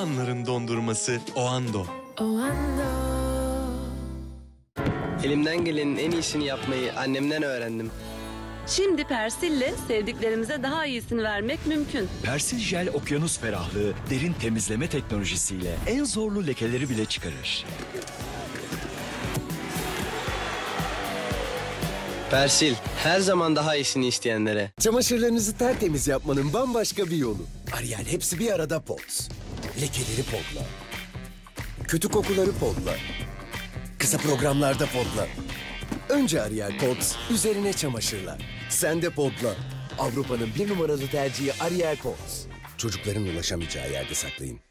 anların dondurması Oando. Elimden gelenin en iyisini yapmayı annemden öğrendim. Şimdi Persil'le sevdiklerimize daha iyisini vermek mümkün. Persil Jel okyanus ferahlığı derin temizleme teknolojisiyle en zorlu lekeleri bile çıkarır. Persil, her zaman daha iyisini isteyenlere. Çamaşırlarınızı tertemiz yapmanın bambaşka bir yolu. Ariel hepsi bir arada Pods. Lekeleri podla. Kötü kokuları podla. Kısa programlarda podla. Önce Ariel Pods, üzerine çamaşırlar. Sen de podla. Avrupa'nın bir numaralı tercihi Ariel Pods. Çocukların ulaşamayacağı yerde saklayın.